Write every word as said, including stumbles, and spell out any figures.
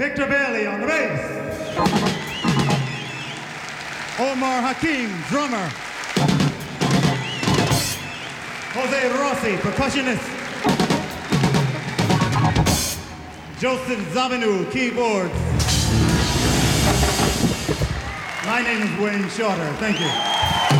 Victor Bailey on the bass. Omar Hakim, drummer. Jose Rossi, percussionist. Joseph Zavinu, keyboards. My name is Wayne Shorter. Thank you.